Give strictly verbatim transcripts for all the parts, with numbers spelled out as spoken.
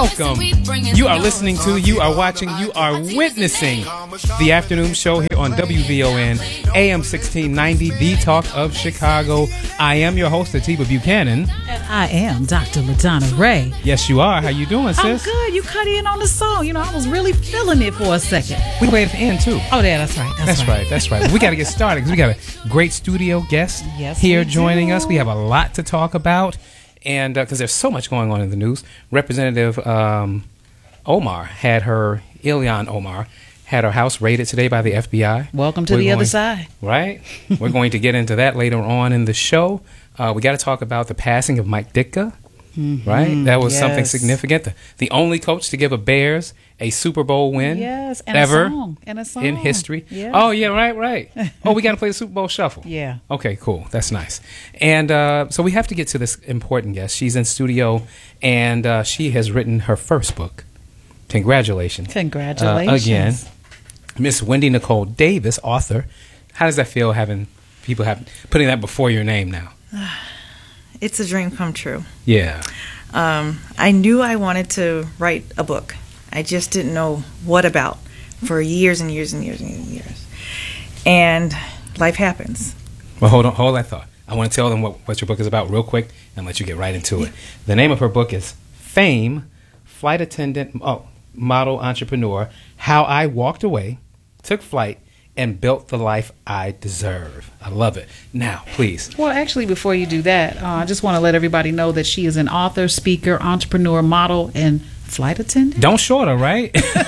welcome. You are listening to, you are watching, you are witnessing the afternoon show here on W V O N, A M sixteen ninety, The Talk of Chicago. I am your host, Atiba Buchanan. And I am Doctor LaDonna Ray. Yes, you are. How you doing, sis? I'm good. You cut in on the song. You know, I was really feeling it for a second. We waited at the end, too. Oh, yeah, that's right. That's, That's right. right. That's right. We got to get started because we got a great studio guest Yes, here we joining do. us. We have a lot to talk about. And because uh, there's so much going on in the news, Representative um, Omar had her, Ilhan Omar, had her house raided today by the F B I. Welcome to We're the going, other side. Right? We're going to get into that later on in the show. Uh, we got to talk about the passing of Mike Ditka. Mm-hmm. Right? That was yes. something significant. The, the only coach to give a Bears a Super Bowl win yes, and ever a song. And a song. in history. Yes. Oh, yeah, right, right. Oh, we got to play the Super Bowl Shuffle. Yeah. Okay, cool. That's nice. And uh, so we have to get to this important guest. She's in studio, and uh, she has written her first book. Congratulations. Congratulations. Uh, again, Miss Wendy Nicole Davis, author. How does that feel having people have putting that before your name now? It's a dream come true. Yeah. Um, I knew I wanted to write a book. I just didn't know what about for years and years and years and years. And life happens. Well, hold on, hold that thought. I want to tell them what, what your book is about real quick and let you get right into it. The name of her book is Fame, Flight Attendant, oh, Model Entrepreneur, How I Walked Away, Took Flight, and Built the Life I Deserve. I love it. Now, please. Well, actually, before you do that, uh, I just want to let everybody know that she is an author, speaker, entrepreneur, model, and flight attendant. Don't short her, right?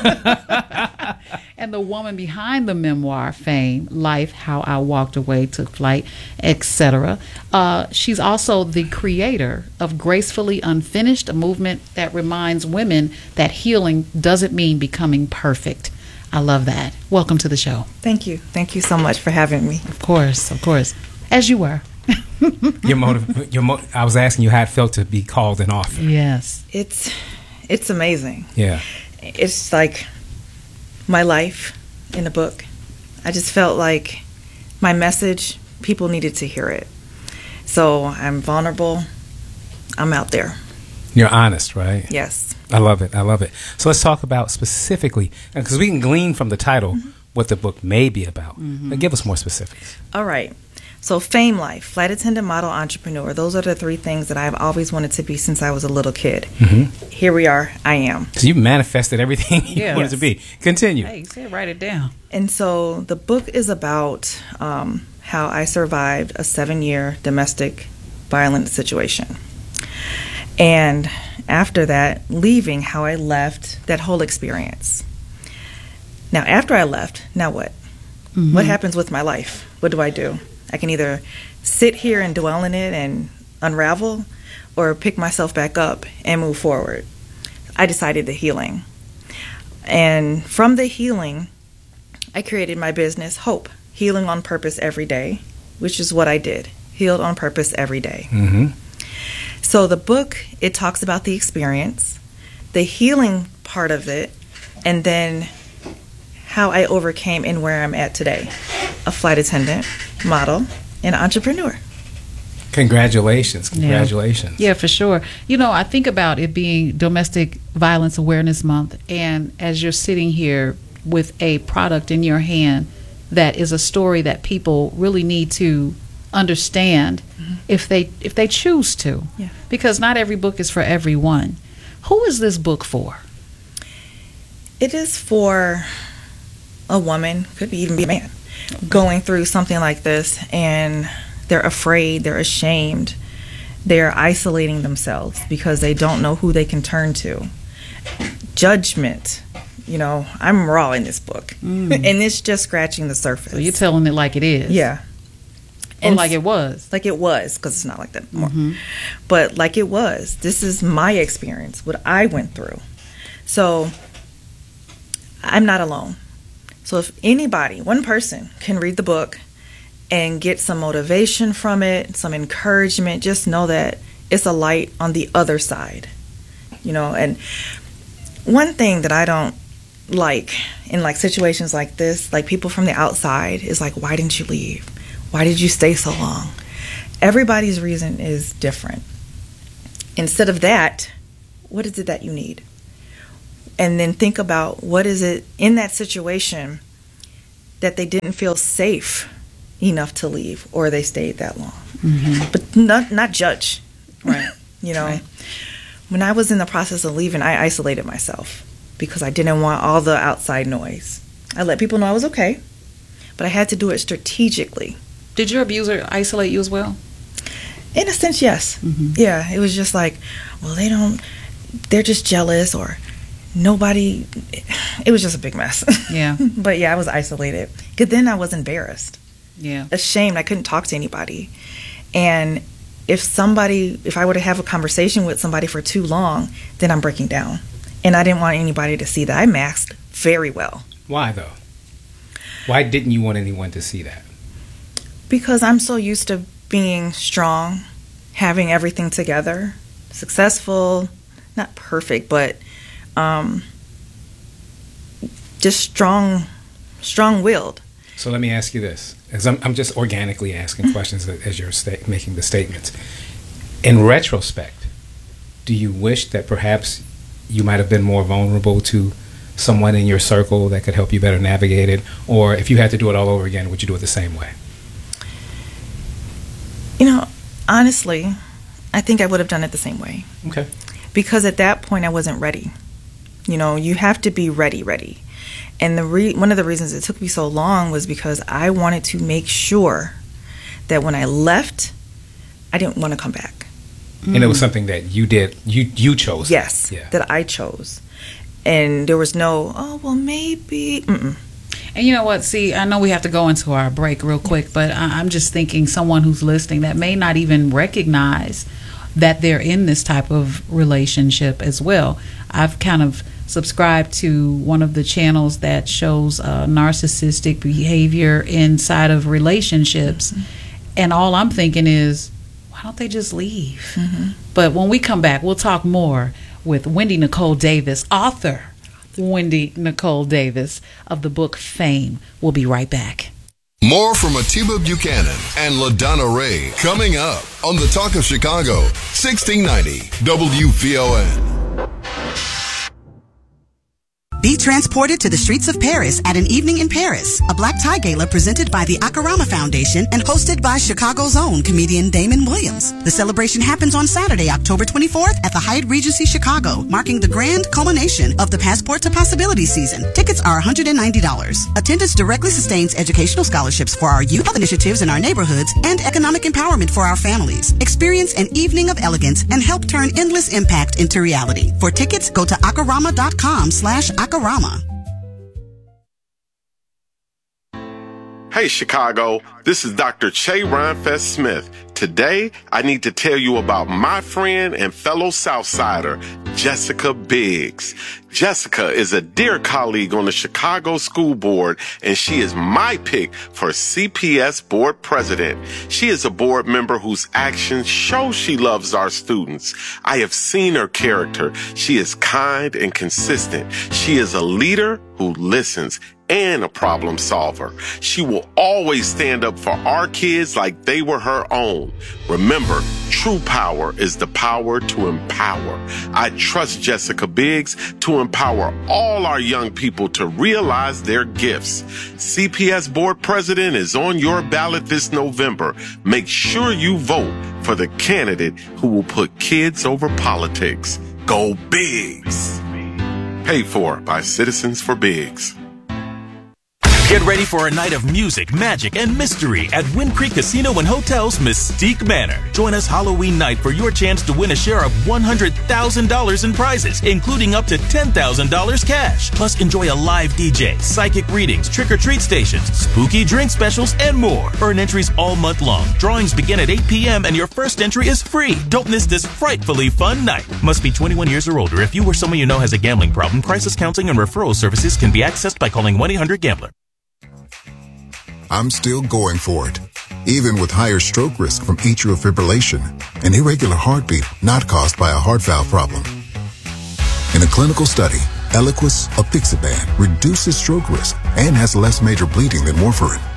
And the woman behind the memoir, Fame, Life, How I Walked Away, Took Flight, et cetera. Uh, she's also the creator of Gracefully Unfinished, a movement that reminds women that healing doesn't mean becoming perfect. I love that. Welcome to the show. Thank you. Thank you so much for having me. Of course, of course. As you were. your motive, your mo- I was asking you how it felt to be called an author. Yes. It's it's amazing. Yeah. It's like my life in a book. I just felt like my message, people needed to hear it. So I'm vulnerable. I'm out there. You're honest, right? Yes. I love it. I love it. So let's talk about specifically, because we can glean from the title mm-hmm. what the book may be about. Mm-hmm. But give us more specifics. All right. So Fame Life, Flight Attendant, Model, Entrepreneur. Those are the three things that I've always wanted to be since I was a little kid. Mm-hmm. Here we are. I am. So you manifested everything you yes. wanted to be. Continue. Hey, you said write it down. And so the book is about um, how I survived a seven-year domestic violence situation. And after that, leaving, how I left that whole experience. Now, after I left, now what? Mm-hmm. What happens with my life? What do I do? I can either sit here and dwell in it and unravel, or pick myself back up and move forward. I decided the healing. And from the healing, I created my business, Hope, Healing on Purpose Every Day, which is what I did. Healed on purpose every day. Mm-hmm. So the book, it talks about the experience, the healing part of it, and then how I overcame and where I'm at today. A flight attendant, model, and entrepreneur. Congratulations. Congratulations. Yeah. yeah, for sure. You know, I think about it being Domestic Violence Awareness Month, and as you're sitting here with a product in your hand that is a story that people really need to understand mm-hmm. if they if they choose to, yeah. because not every book is for everyone. Who is this book for? It is for a woman, could even be a man, going through something like this, and they're afraid, they're ashamed, they're isolating themselves because they don't know who they can turn to. Judgment, you know, I'm raw in this book, mm. and it's just scratching the surface. So you're telling it like it is. Yeah. And like it was. Like it was, because it's not like that anymore. Mm-hmm. But like it was. This is my experience, what I went through. So I'm not alone. So if anybody, one person, can read the book and get some motivation from it, some encouragement, just know that it's a light on the other side. You know, and one thing that I don't like in like situations like this, like people from the outside, is like, why didn't you leave? Why did you stay so long? Everybody's reason is different. Instead of that, what is it that you need? and then think about what is it in that situation that they didn't feel safe enough to leave, or they stayed that long. Mm-hmm. But not not judge. Right. You know, right. When I was in the process of leaving, I isolated myself because I didn't want all the outside noise. I let people know I was okay, but I had to do it strategically. Did your abuser isolate you as well? In a sense, yes. Mm-hmm. Yeah, it was just like, well, they don't, they're just jealous, or nobody, it was just a big mess. Yeah. But yeah, I was isolated. Because then I was embarrassed. Yeah. Ashamed. I couldn't talk to anybody. And if somebody, if I were to have a conversation with somebody for too long, then I'm breaking down. And I didn't want anybody to see that. I masked very well. Why, though? Why didn't you want anyone to see that? Because I'm so used to being strong, having everything together, successful, not perfect, but um, just strong, strong-willed. So let me ask you this, as I'm, I'm just organically asking questions as you're sta- making the statements. In retrospect, do you wish that perhaps you might have been more vulnerable to someone in your circle that could help you better navigate it? Or if you had to do it all over again, would you do it the same way? You know, honestly, I think I would have done it the same way. Okay. Because at that point, I wasn't ready. You know, you have to be ready, ready. And the re- one of the reasons it took me so long was because I wanted to make sure that when I left, I didn't want to come back. And it was something that you did, you you chose. Yes, yeah. that I chose. And there was no, oh, well, maybe. Mm-mm. And you know what? See, I know we have to go into our break real quick, but I- I'm just thinking someone who's listening that may not even recognize that they're in this type of relationship as well. I've kind of subscribed to one of the channels that shows uh, narcissistic behavior inside of relationships. Mm-hmm. And all I'm thinking is, why don't they just leave? Mm-hmm. But when we come back, we'll talk more with Wendy Nicole Davis, author Wendy Nicole Davis of the book Fame. We'll be right back. More from Atiba Buchanan and LaDonna Ray coming up on the Talk of Chicago, sixteen ninety W V O N. Be transported to the streets of Paris at an evening in Paris, a black tie gala presented by the Akarama Foundation and hosted by Chicago's own comedian Damon Williams. The celebration happens on Saturday, October twenty-fourth at the Hyatt Regency Chicago, marking the grand culmination of the Passport to Possibility season. Tickets are one hundred ninety dollars. Attendance directly sustains educational scholarships for our youth, health initiatives in our neighborhoods, and economic empowerment for our families. Experience an evening of elegance and help turn endless impact into reality. For tickets, go to akarama.com slash akarama. Hey Chicago, this is Doctor Che Rhinefest Smith. Today, I need to tell you about my friend and fellow Southsider, Jessica Biggs. Jessica is a dear colleague on the Chicago School Board, and she is my pick for C P S Board President. She is a board member whose actions show she loves our students. I have seen her character. She is kind and consistent. She is a leader who listens and a problem solver. She will always stand up for our kids like they were her own. Remember, true power is the power to empower. I trust Jessica Biggs to empower all our young people to realize their gifts. C P S Board President is on your ballot this November. Make sure you vote for the candidate who will put kids over politics. Go Biggs! Paid for by Citizens for Biggs. Get ready for a night of music, magic, and mystery at Wind Creek Casino and Hotel's Mystique Manor. Join us Halloween night for your chance to win a share of one hundred thousand dollars in prizes, including up to ten thousand dollars cash. Plus, enjoy a live D J, psychic readings, trick-or-treat stations, spooky drink specials, and more. Earn entries all month long. Drawings begin at eight p.m. and your first entry is free. Don't miss this frightfully fun night. Must be twenty-one years or older. If you or someone you know has a gambling problem, crisis counseling and referral services can be accessed by calling one eight hundred gambler. I'm still going for it, even with higher stroke risk from atrial fibrillation, an irregular heartbeat not caused by a heart valve problem. In a clinical study, Eliquis apixaban reduces stroke risk and has less major bleeding than warfarin.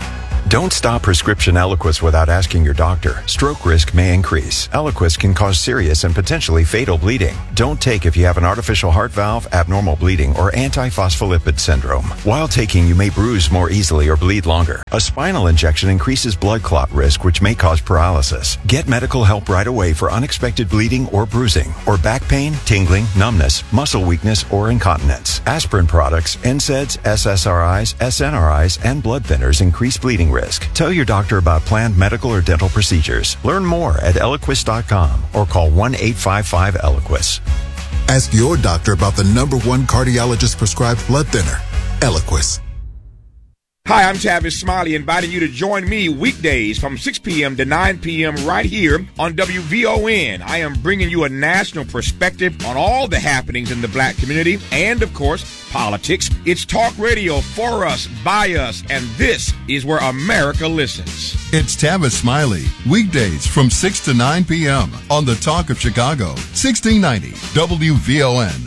Don't stop prescription Eliquis without asking your doctor. Stroke risk may increase. Eliquis can cause serious and potentially fatal bleeding. Don't take if you have an artificial heart valve, abnormal bleeding, or antiphospholipid syndrome. While taking, you may bruise more easily or bleed longer. A spinal injection increases blood clot risk, which may cause paralysis. Get medical help right away for unexpected bleeding or bruising, or back pain, tingling, numbness, muscle weakness, or incontinence. Aspirin products, N SAIDs, S S R Is, S N R Is, and blood thinners increase bleeding risk. Tell your doctor about planned medical or dental procedures. Learn more at Eliquis dot com or call one eight five five Eliquis. Ask your doctor about the number one cardiologist prescribed blood thinner, Eliquis. Hi, I'm Tavis Smiley, inviting you to join me weekdays from six p.m. to nine p.m. right here on W V O N. I am bringing you a national perspective on all the happenings in the black community and, of course, politics. It's talk radio for us, by us, and this is where America listens. It's Tavis Smiley, weekdays from six to nine p.m. on the Talk of Chicago, sixteen ninety W V O N.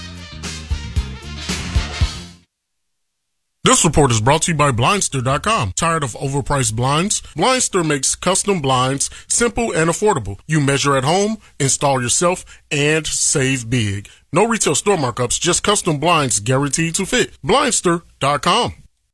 This report is brought to you by Blindster dot com. Tired of overpriced blinds? Blindster makes custom blinds simple and affordable. You measure at home, install yourself, and save big. No retail store markups, just custom blinds guaranteed to fit. Blindster dot com.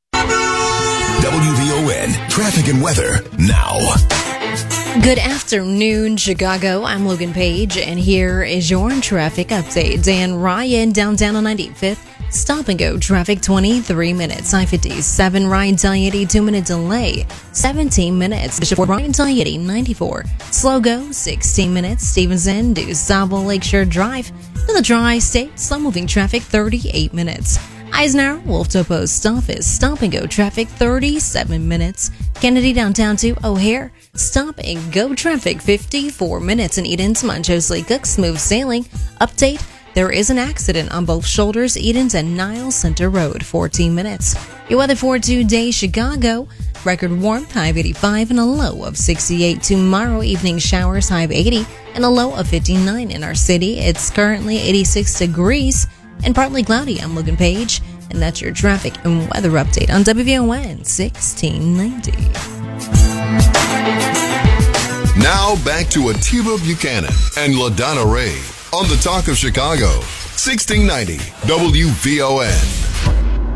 W V O N traffic and weather now. Good afternoon, Chicago. I'm Logan Page, and here is your traffic update. Dan Ryan, downtown on ninety-fifth. Stop and go traffic twenty-three minutes. I fifty-seven Ryan Dayety two minute delay. seventeen minutes. Bishop Ford Ryan Dayety ninety-four. Slow go sixteen minutes. Stevenson to Sable Lakeshore Drive. To the Tri-State, slow moving traffic thirty-eight minutes. Eisenhower Wolftoe Post Office. Stop and go traffic thirty-seven minutes. Kennedy downtown to O'Hare. Stop and go traffic fifty-four minutes. And Eden's Montrose Lee Cook smooth sailing. Update. There is an accident on both shoulders, Edens and Niles Center Road, fourteen minutes. Your weather for today, Chicago. Record warm, high of eighty-five and a low of sixty-eight. Tomorrow, evening showers, high of eighty and a low of fifty-nine in our city. It's currently eighty-six degrees and partly cloudy. I'm Logan Page, and that's your traffic and weather update on W V O N sixteen ninety. Now back to Atiba Buchanan and LaDonna Ray on the Talk of Chicago, sixteen ninety W V O N.